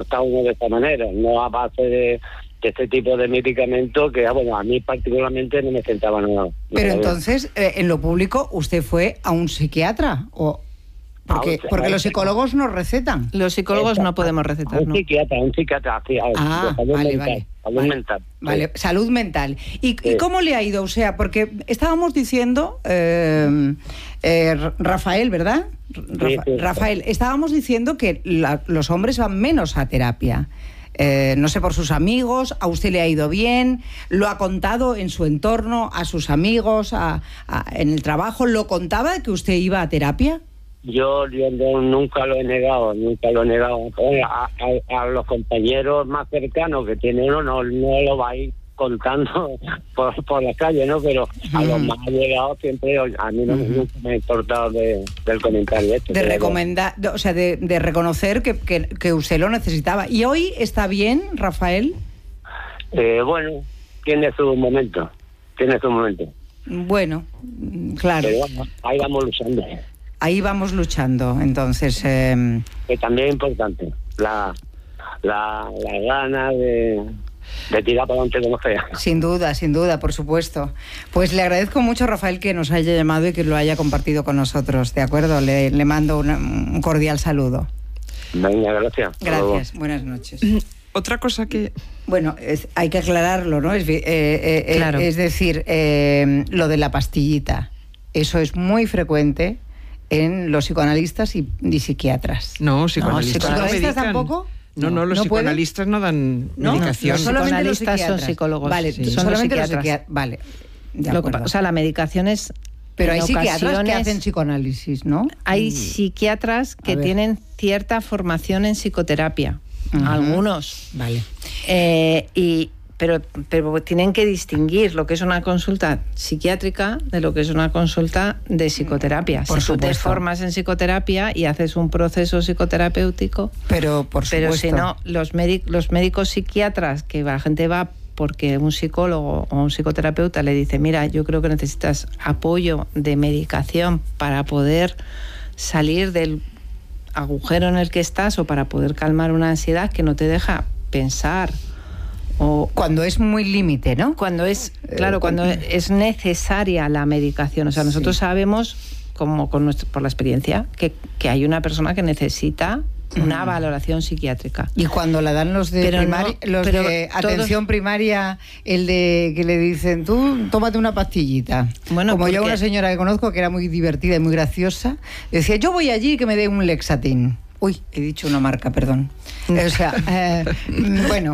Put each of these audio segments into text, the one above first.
está uno de esta manera, no a base de este tipo de medicamentos que, bueno, a mí particularmente no me sentaba nada. Pero entonces, en lo público, ¿usted fue a un psiquiatra? ¿O...? Porque los psicólogos no recetan. Los psicólogos no podemos recetar, ¿no? Un psiquiatra, sí, salud mental. Vale, sí. Salud mental. ¿Y cómo le ha ido? O sea, porque estábamos diciendo, Rafael, ¿verdad? Sí. Rafael, estábamos diciendo que los hombres van menos a terapia. No sé, por sus amigos, a usted le ha ido bien, lo ha contado en su entorno, a sus amigos, en el trabajo, ¿lo contaba que usted iba a terapia? Yo nunca lo he negado. A los compañeros más cercanos que tiene uno no lo va a ir contando por la calle, ¿no? Pero a los más allegados siempre, a mí nunca me ha importado del comentario este. De recomendar, o sea, de reconocer que usted lo necesitaba. ¿Y hoy está bien, Rafael? Bueno, tiene su momento. Bueno, claro. Pero bueno, ahí vamos luchando. Ahí vamos luchando, entonces... Que también es importante, la gana de tirar para adelante como sea. Sin duda, por supuesto. Pues le agradezco mucho, Rafael, que nos haya llamado y que lo haya compartido con nosotros, ¿de acuerdo? Le mando un cordial saludo. Venga, gracias. Gracias, buenas noches. Otra cosa que... Bueno, hay que aclararlo, ¿no? Claro. Es decir, lo de la pastillita, eso es muy frecuente en los psicoanalistas y psiquiatras. No, psicoanalistas tampoco. No, los psicoanalistas no dan medicación. Los psicoanalistas son psicólogos. Vale, sí. solamente los psiquiatras. Vale, de acuerdo. O sea, la medicación es... Pero hay psiquiatras que hacen psicoanálisis, ¿no? Hay psiquiatras que tienen cierta formación en psicoterapia. Algunos. Vale. Pero tienen que distinguir lo que es una consulta psiquiátrica de lo que es una consulta de psicoterapia. Por si tú te supuesto. formas en psicoterapia y haces un proceso psicoterapéutico, pero si no, los médicos psiquiatras, que la gente va porque un psicólogo o un psicoterapeuta le dice, mira, yo creo que necesitas apoyo de medicación para poder salir del agujero en el que estás o para poder calmar una ansiedad que no te deja pensar. O cuando es muy límite, ¿no? Cuando es necesaria la medicación. O sea, nosotros sabemos, como por la experiencia, que hay una persona que necesita una valoración psiquiátrica. Y cuando la dan los de atención primaria, el de que le dicen, tú tómate una pastillita. Bueno, como yo una señora que conozco que era muy divertida y muy graciosa, decía, yo voy allí que me dé un Lexatin. Uy, he dicho una marca, perdón. O sea, bueno,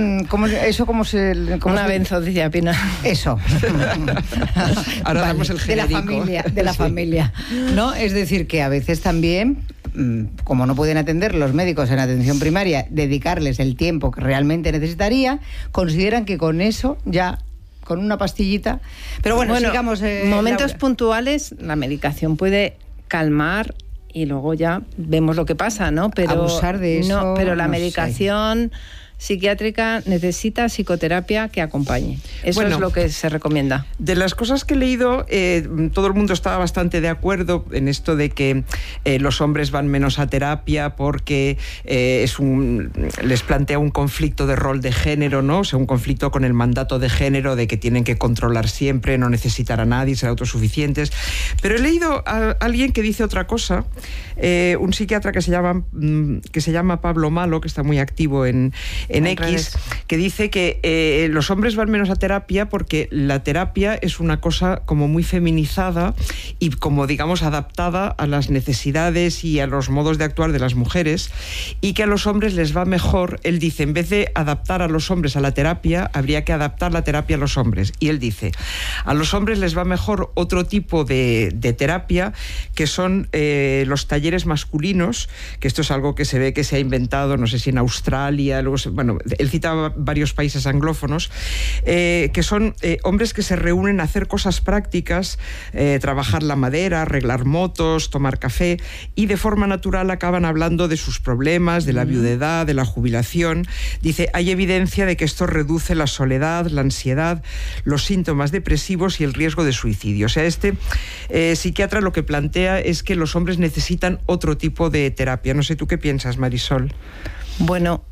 una benzodiazepina. Eso. Ahora damos el genérico. De la familia. ¿No? Es decir, que a veces también, como no pueden atender los médicos en atención primaria, dedicarles el tiempo que realmente necesitaría, consideran que con eso ya... con una pastillita. Pero bueno, sigamos. Momentos Laura. Puntuales, la medicación puede calmar y luego ya vemos lo que pasa, ¿no? Pero abusar de eso. No, pero la medicación psiquiátrica necesita psicoterapia que acompañe. Eso es lo que se recomienda. De las cosas que he leído, todo el mundo estaba bastante de acuerdo en esto de que los hombres van menos a terapia porque les plantea un conflicto de rol de género, ¿no? O sea, un conflicto con el mandato de género de que tienen que controlar siempre, no necesitar a nadie, ser autosuficientes. Pero he leído a alguien que dice otra cosa, un psiquiatra que se llama Pablo Malo, que está muy activo en X, que dice que los hombres van menos a terapia porque la terapia es una cosa como muy feminizada y como, digamos, adaptada a las necesidades y a los modos de actuar de las mujeres, y que a los hombres les va mejor. Él dice, en vez de adaptar a los hombres a la terapia, habría que adaptar la terapia a los hombres. Y él dice, a los hombres les va mejor otro tipo de terapia, que son los talleres masculinos, que esto es algo que se ve que se ha inventado, no sé si en Australia, luego él citaba varios países anglófonos, que son hombres que se reúnen a hacer cosas prácticas, trabajar la madera, arreglar motos, tomar café, y de forma natural acaban hablando de sus problemas, de la viudedad, de la jubilación. Dice, hay evidencia de que esto reduce la soledad, la ansiedad, los síntomas depresivos y el riesgo de suicidio. O sea, este psiquiatra lo que plantea es que los hombres necesitan otro tipo de terapia. No sé, ¿tú qué piensas, Marisol? Bueno,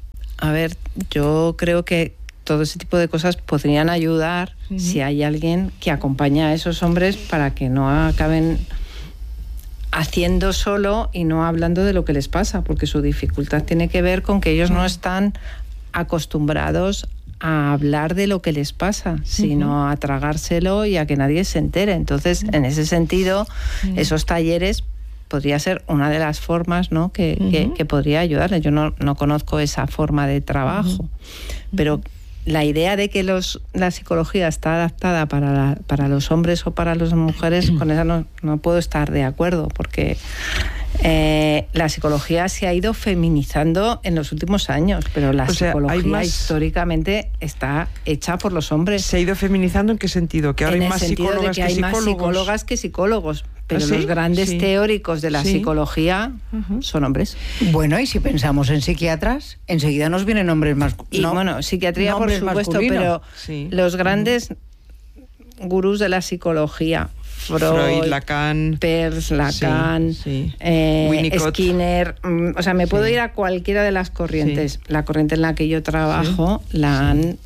A ver, yo creo que todo ese tipo de cosas podrían ayudar si hay alguien que acompaña a esos hombres para que no acaben haciendo solo y no hablando de lo que les pasa, porque su dificultad tiene que ver con que ellos no están acostumbrados a hablar de lo que les pasa, sino a tragárselo y a que nadie se entere. Entonces, en ese sentido, esos talleres podría ser una de las formas, ¿no?, que podría ayudarles. Yo no conozco esa forma de trabajo, pero la idea de que la psicología está adaptada para los hombres o para las mujeres, con esa no puedo estar de acuerdo, porque la psicología se ha ido feminizando en los últimos años, pero la psicología históricamente está hecha por los hombres. ¿Se ha ido feminizando en qué sentido? ¿Que ahora hay más psicólogas que psicólogos? Hay más psicólogas que psicólogos, pero los grandes teóricos de la psicología son hombres. Bueno, y si pensamos en psiquiatras, enseguida nos vienen nombres masculinos. Y bueno, psiquiatría por supuesto, pero los grandes gurús de la psicología, Freud, Lacan, Peirce, Lacan, Skinner, o sea, me puedo ir a cualquiera de las corrientes. La corriente en la que yo trabajo la han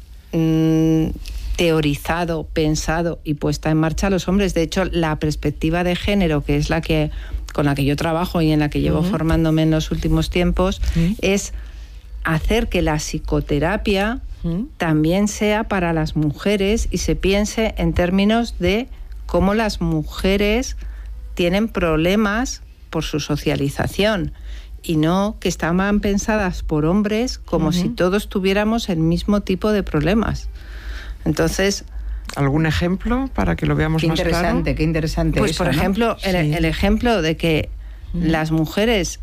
teorizado, pensado y puesta en marcha los hombres. De hecho, la perspectiva de género, que es con la que yo trabajo y en la que llevo formándome en los últimos tiempos, es hacer que la psicoterapia también sea para las mujeres y se piense en términos de cómo las mujeres tienen problemas por su socialización y no que estaban pensadas por hombres como si todos tuviéramos el mismo tipo de problemas. Entonces, ¿algún ejemplo para que lo veamos más claro? Qué interesante. Pues eso, por ejemplo, el ejemplo de que las mujeres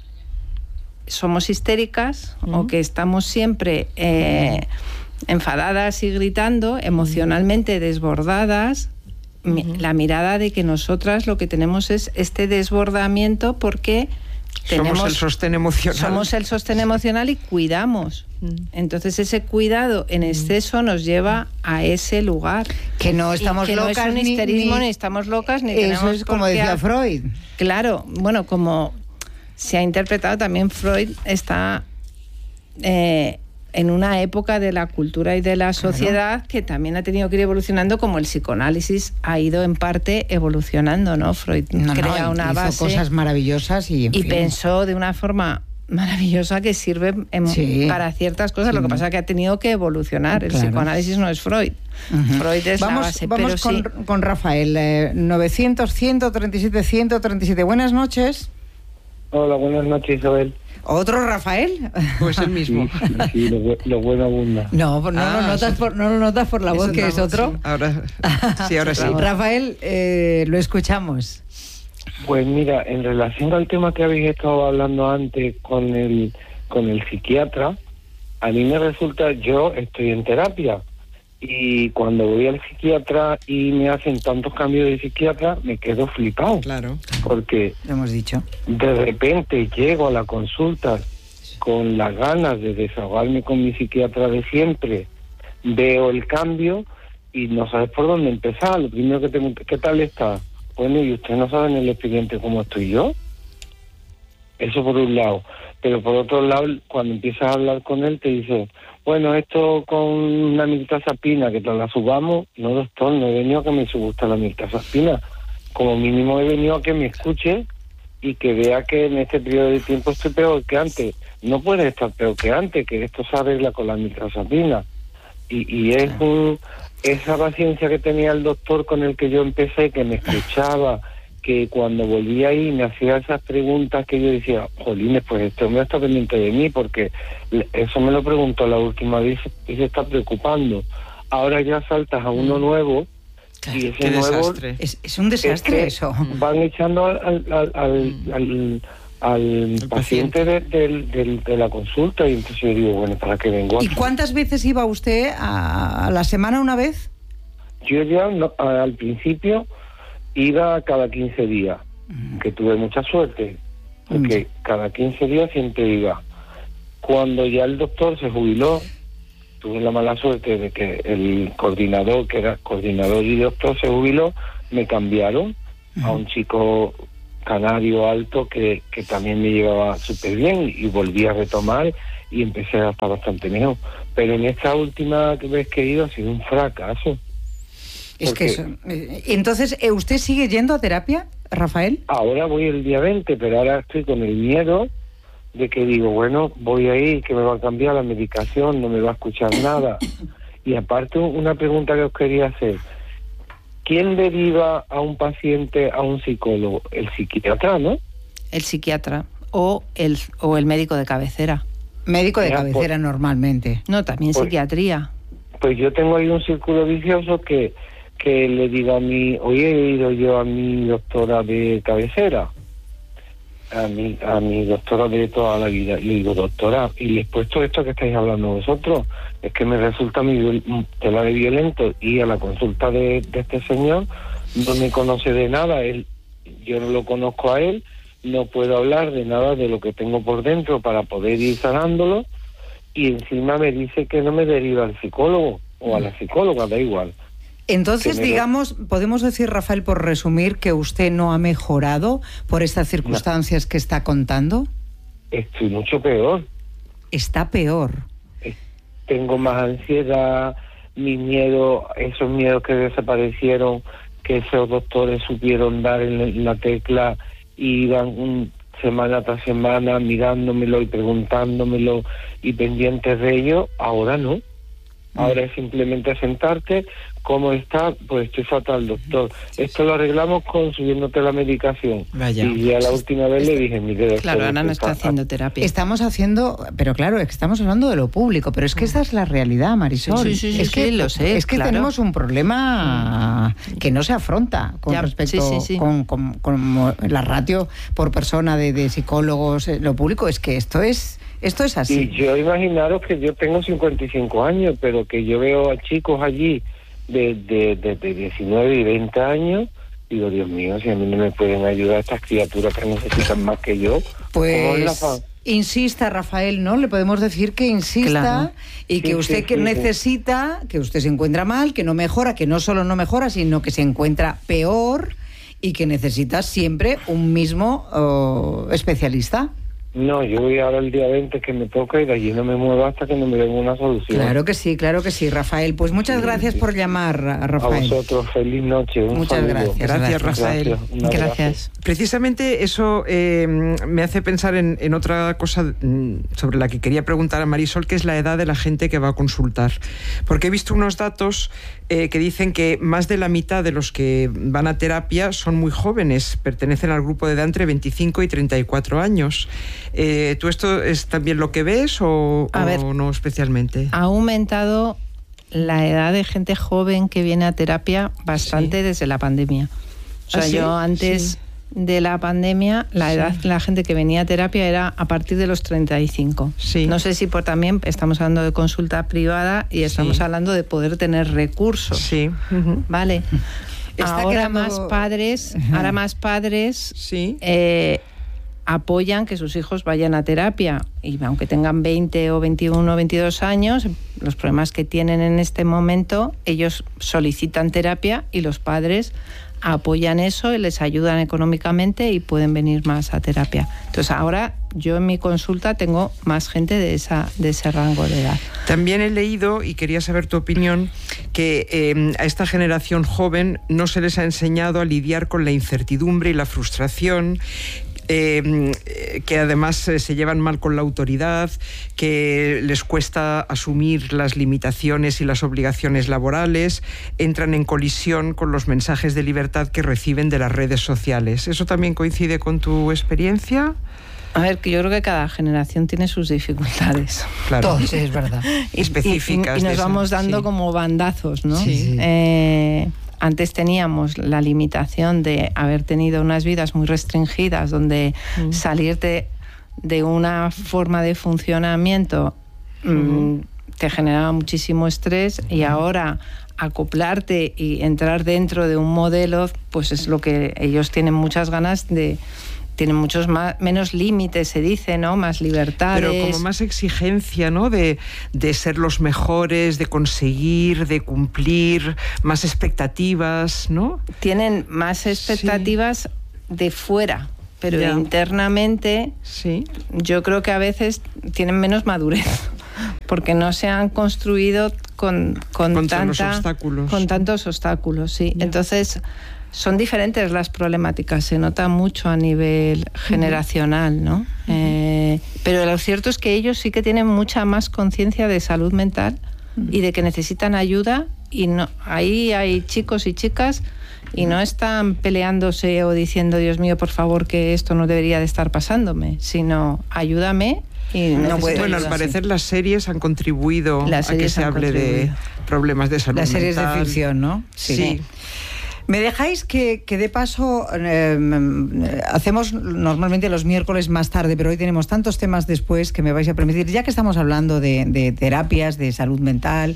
somos histéricas o que estamos siempre enfadadas y gritando, emocionalmente desbordadas. La mirada de que nosotras lo que tenemos es este desbordamiento porque somos el sostén emocional. Somos el sostén emocional y cuidamos. Entonces ese cuidado en exceso nos lleva a ese lugar. Que no estamos locas, no es un histerismo, ni estamos locas, ni eso tenemos es como decía Freud. Claro, bueno, como se ha interpretado también, Freud está en una época de la cultura y de la sociedad que también ha tenido que ir evolucionando, como el psicoanálisis ha ido en parte evolucionando, ¿no? Freud crea una base, hizo cosas maravillosas y pensó de una forma maravillosa que sirve para ciertas cosas. Lo que pasa es que ha tenido que evolucionar. El psicoanálisis no es Freud. Freud es la base. Vamos con Rafael, 900-137-137. Buenas noches. Hola, buenas noches, Isabel. ¿Otro Rafael? Pues el mismo. Sí, lo bueno abunda. No, no lo notas por la voz que es otro. Sí. Ahora sí. Rafael, lo escuchamos. Pues mira, en relación al tema que habéis estado hablando antes con el psiquiatra, a mí me resulta, yo estoy en terapia y cuando voy al psiquiatra y me hacen tantos cambios de psiquiatra, me quedo flipado. Claro. Porque lo hemos dicho. De repente llego a la consulta con las ganas de desahogarme con mi psiquiatra de siempre, veo el cambio y no sabes por dónde empezar. Lo primero que te ¿qué tal está? Bueno, ¿y usted no sabe en el expediente cómo estoy yo? Eso por un lado. Pero por otro lado, cuando empiezas a hablar con él, te dice, bueno, esto con una mirtazapina, que te la subamos. No, doctor, no he venido a que me suba la mirtazapina. Como mínimo he venido a que me escuche y que vea que en este periodo de tiempo estoy peor que antes. No puede estar peor que antes, que esto se arregla con la mirtazapina. Y es esa paciencia que tenía el doctor con el que yo empecé, que me escuchaba, que cuando volví ahí me hacía esas preguntas que yo decía, jolines, pues este hombre está pendiente de mí, porque eso me lo preguntó la última vez y se está preocupando. Ahora ya saltas a uno nuevo y ese nuevo es un desastre eso. Van echando al paciente de la consulta y entonces yo digo, bueno, ¿para qué vengo aquí? ¿Y cuántas veces iba usted a la semana una vez? Yo ya al principio iba cada 15 días, que tuve mucha suerte, porque cada 15 días siempre iba. Cuando ya el doctor se jubiló, tuve la mala suerte de que el coordinador, que era coordinador y doctor, se jubiló, me cambiaron a un chico canario alto que también me llevaba súper bien y volví a retomar y empecé a estar bastante mejor. Pero en esta última vez que he ido ha sido un fracaso. Es que eso... Entonces, ¿usted sigue yendo a terapia, Rafael? Ahora voy el día 20, pero ahora estoy con el miedo de que digo, bueno, voy a ir, que me va a cambiar la medicación, no me va a escuchar nada. Y aparte, una pregunta que os quería hacer. ¿Quién deriva a un paciente a un psicólogo? El psiquiatra, ¿no? El psiquiatra o el médico de cabecera. Médico de cabecera normalmente. No, también psiquiatría. Pues yo tengo ahí un círculo vicioso que le digo a mí, hoy he ido yo a mi doctora de cabecera, a mi doctora de toda la vida, y le digo, doctora, y después todo esto que estáis hablando vosotros, es que me resulta mi tela de violento, y a la consulta de este señor no me conoce de nada, yo no lo conozco a él, no puedo hablar de nada de lo que tengo por dentro para poder ir sanándolo, y encima me dice que no me deriva al psicólogo o a la psicóloga, da igual. Entonces, digamos, podemos decir, Rafael, por resumir, que usted no ha mejorado por estas circunstancias que está contando. Estoy mucho peor. Está peor. Tengo más ansiedad, mi miedo, esos miedos que desaparecieron, que esos doctores supieron dar en la tecla, y iban semana tras semana mirándomelo y preguntándomelo y pendientes de ello, ahora no. Ahora es simplemente sentarte, ¿cómo está? Pues estoy fatal, doctor. Esto lo arreglamos subiéndote la medicación. Vaya. Y ya la última vez le dije, mire, doctor, claro, Ana no está haciendo terapia. Estamos haciendo, pero claro, es que estamos hablando de lo público, pero es que esa es la realidad, Marisol. Sí, es que lo sé. Es que tenemos un problema que no se afronta con respecto con la ratio por persona de psicólogos, lo público, es que esto es así. Y yo imaginaros que yo tengo 55 años, pero que yo veo a chicos allí de 19 y 20 años, digo, Dios mío, si a mí no me pueden ayudar estas criaturas que necesitan más que yo. Pues insista, Rafael, ¿no? Le podemos decir que insista, claro. Y que usted necesita, que usted se encuentra mal, que no mejora, que no solo no mejora, sino que se encuentra peor y que necesita siempre un mismo especialista. No, yo voy ahora el día 20 que me toca y de allí no me muevo hasta que no me den una solución. Claro que sí, Rafael. Pues muchas gracias por llamar, Rafael. A vosotros, feliz noche. Muchas saludo. gracias, Rafael. Gracias. Precisamente eso me hace pensar en otra cosa sobre la que quería preguntar a Marisol, que es la edad de la gente que va a consultar. Porque he visto unos datos que dicen que más de la mitad de los que van a terapia son muy jóvenes, pertenecen al grupo de edad entre 25 y 34 años. ¿Tú esto es también lo que ves o no especialmente? Ha aumentado la edad de gente joven que viene a terapia bastante desde la pandemia. O sea, yo antes de la pandemia, la edad de la gente que venía a terapia era a partir de los 35. Sí. No sé si también estamos hablando de consulta privada y estamos hablando de poder tener recursos. Sí. Vale. Ahora más padres apoyan que sus hijos vayan a terapia, y aunque tengan 20 o 21 o 22 años, los problemas que tienen en este momento, ellos solicitan terapia y los padres apoyan eso y les ayudan económicamente y pueden venir más a terapia. Entonces ahora yo en mi consulta tengo más gente de ese rango de edad. También he leído, y quería saber tu opinión, que a esta generación joven no se les ha enseñado a lidiar con la incertidumbre y la frustración, que además se llevan mal con la autoridad, que les cuesta asumir las limitaciones y las obligaciones laborales, entran en colisión con los mensajes de libertad que reciben de las redes sociales. ¿Eso también coincide con tu experiencia? A ver, que yo creo que cada generación tiene sus dificultades. Claro. Todos, es verdad. Específicas. Y nos vamos dando como bandazos, ¿no? Sí. Antes teníamos la limitación de haber tenido unas vidas muy restringidas, donde salirte de una forma de funcionamiento te generaba muchísimo estrés, y ahora acoplarte y entrar dentro de un modelo, pues es lo que ellos tienen muchas ganas de. Tienen muchos menos límites, se dice, ¿no? Más libertades. Pero como más exigencia, ¿no? De ser los mejores, de conseguir, de cumplir, más expectativas, ¿no? Tienen más expectativas de fuera, pero internamente yo creo que a veces tienen menos madurez, porque no se han construido con tantos obstáculos, sí. Entonces son diferentes las problemáticas, se nota mucho a nivel generacional, ¿no? Pero lo cierto es que ellos sí que tienen mucha más conciencia de salud mental y de que necesitan ayuda, y no, ahí hay chicos y chicas y no están peleándose o diciendo, Dios mío, por favor, que esto no debería de estar pasándome, sino ayúdame. Bueno, al parecer las series han contribuido a que se hable de problemas de salud mental. Las series de ficción, ¿no? Sí. ¿Me dejáis que de paso hacemos normalmente los miércoles más tarde, pero hoy tenemos tantos temas después que me vais a permitir, ya que estamos hablando de terapias, de salud mental,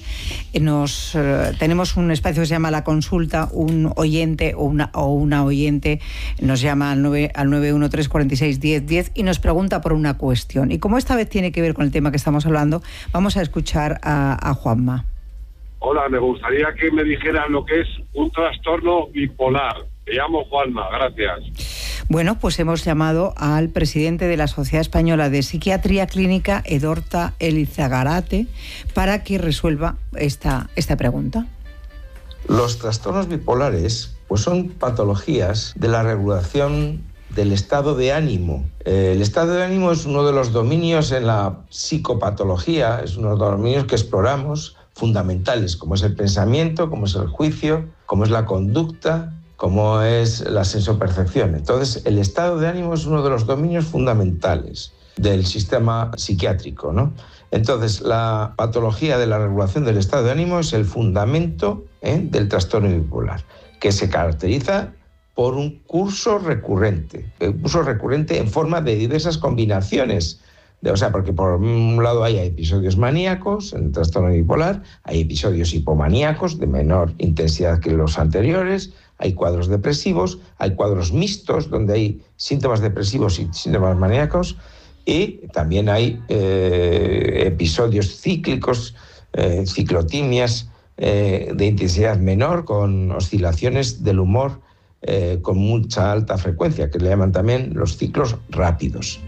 tenemos un espacio que se llama La Consulta, un oyente o una oyente nos llama al 913461010 y nos pregunta por una cuestión. Y como esta vez tiene que ver con el tema que estamos hablando, vamos a escuchar a Juanma. Hola, me gustaría que me dijeran lo que es un trastorno bipolar. Me llamo Juanma, gracias. Bueno, pues hemos llamado al presidente de la Sociedad Española de Psiquiatría Clínica, Edorta Elizagarate, para que resuelva esta pregunta. Los trastornos bipolares pues son patologías de la regulación del estado de ánimo. El estado de ánimo es uno de los dominios en la psicopatología, es uno de los dominios que exploramos, fundamentales, como es el pensamiento, como es el juicio, como es la conducta, como es la sensopercepción. Entonces, el estado de ánimo es uno de los dominios fundamentales del sistema psiquiátrico, ¿no? Entonces, la patología de la regulación del estado de ánimo es el fundamento del trastorno bipolar, que se caracteriza por un curso recurrente en forma de diversas combinaciones. Porque por un lado hay episodios maníacos en el trastorno bipolar, hay episodios hipomaníacos de menor intensidad que los anteriores, hay cuadros depresivos, hay cuadros mixtos donde hay síntomas depresivos y síntomas maníacos, y también hay episodios cíclicos, ciclotimias de intensidad menor con oscilaciones del humor con mucha alta frecuencia, que le llaman también los ciclos rápidos.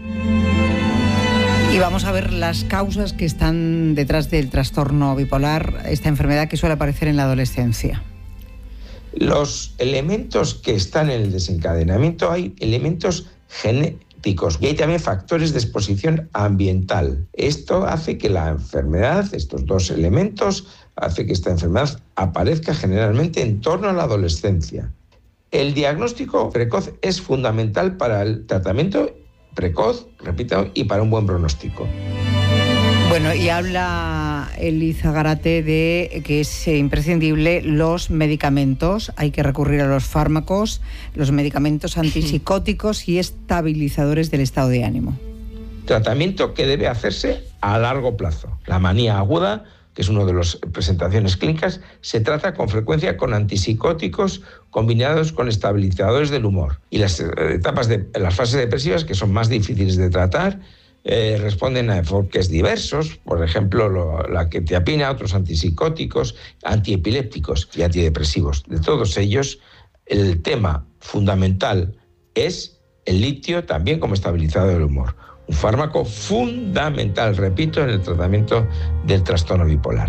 Y vamos a ver las causas que están detrás del trastorno bipolar, esta enfermedad que suele aparecer en la adolescencia. Los elementos que están en el desencadenamiento, hay elementos genéticos y hay también factores de exposición ambiental. Esto hace que la enfermedad, estos dos elementos, hace que esta enfermedad aparezca generalmente en torno a la adolescencia. El diagnóstico precoz es fundamental para el tratamiento precoz, repito, y para un buen pronóstico. Bueno, y habla Elizagarate de que es imprescindible los medicamentos, hay que recurrir a los fármacos, los medicamentos antipsicóticos y estabilizadores del estado de ánimo. Tratamiento que debe hacerse a largo plazo. La manía aguda, que es una de las presentaciones clínicas, se trata con frecuencia con antipsicóticos combinados con estabilizadores del humor. Y las fases depresivas, que son más difíciles de tratar, responden a enfoques diversos, por ejemplo, la quetiapina, otros antipsicóticos, antiepilépticos y antidepresivos. De todos ellos, el tema fundamental es el litio, también como estabilizador del humor. Un fármaco fundamental, repito, en el tratamiento del trastorno bipolar.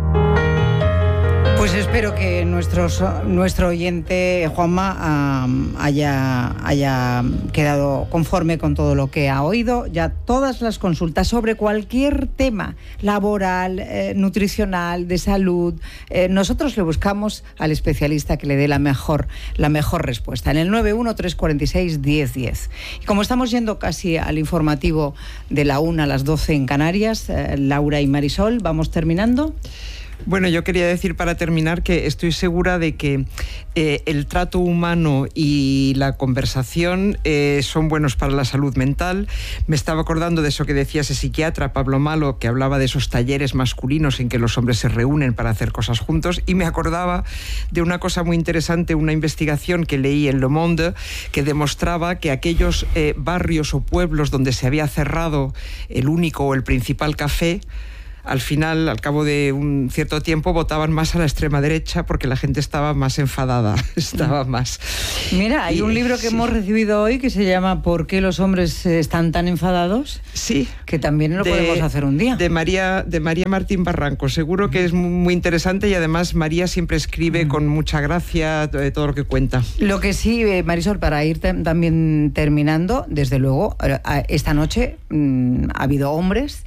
Pues espero que nuestro oyente, Juanma, haya quedado conforme con todo lo que ha oído. Ya todas las consultas sobre cualquier tema laboral, nutricional, de salud, nosotros le buscamos al especialista que le dé la mejor respuesta. En el 913461010. Y como estamos yendo casi al informativo de la 1 a las 12 en Canarias, Laura y Marisol, ¿vamos terminando? Bueno, yo quería decir para terminar que estoy segura de que el trato humano y la conversación son buenos para la salud mental. Me estaba acordando de eso que decía ese psiquiatra, Pablo Malo, que hablaba de esos talleres masculinos en que los hombres se reúnen para hacer cosas juntos, y me acordaba de una cosa muy interesante, una investigación que leí en Le Monde, que demostraba que aquellos barrios o pueblos donde se había cerrado el único o el principal café, al final, al cabo de un cierto tiempo, votaban más a la extrema derecha porque la gente estaba más enfadada, estaba más... Mira, hay un libro que hemos recibido hoy que se llama ¿Por qué los hombres están tan enfadados? Sí. Que también lo podemos hacer un día. De María Martín Barranco. Seguro que es muy interesante y además María siempre escribe con mucha gracia de todo lo que cuenta. Lo que sí, Marisol, para ir también terminando, desde luego, esta noche ha habido hombres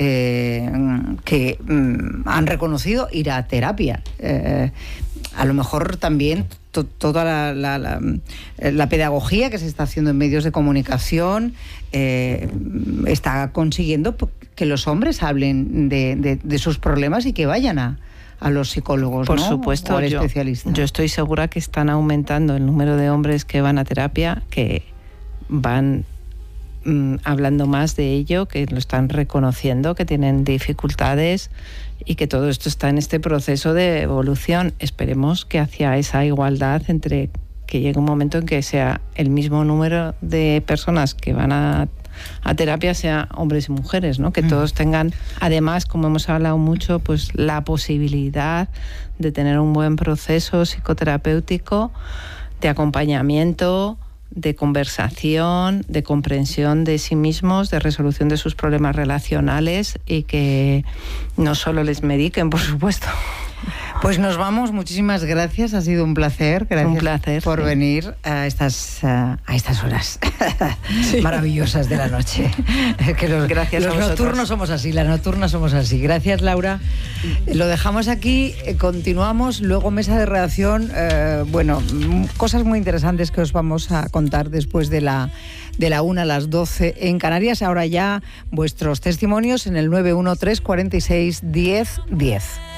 que han reconocido ir a terapia. A lo mejor también toda la pedagogía que se está haciendo en medios de comunicación está consiguiendo que los hombres hablen de sus problemas y que vayan a los psicólogos, por ¿no? supuesto, o al especialista. Yo estoy segura que están aumentando el número de hombres que van a terapia, que van hablando más de ello, que lo están reconociendo, que tienen dificultades y que todo esto está en este proceso de evolución. Esperemos que hacia esa igualdad, entre que llegue un momento en que sea el mismo número de personas que van a terapia, sea hombres y mujeres, ¿no? Que todos tengan, además, como hemos hablado mucho, pues la posibilidad de tener un buen proceso psicoterapéutico, de acompañamiento, de conversación, de comprensión de sí mismos, de resolución de sus problemas relacionales, y que no solo les mediquen, por supuesto. Pues nos vamos, muchísimas gracias, ha sido un placer. Gracias, un placer por venir a estas horas maravillosas de la noche. Que gracias los nocturnos somos así, las nocturnas somos así. Gracias, Laura. Lo dejamos aquí, continuamos, luego mesa de redacción, cosas muy interesantes que os vamos a contar después de la 1 a las 12 en Canarias. Ahora ya vuestros testimonios en el 913 46 10 10.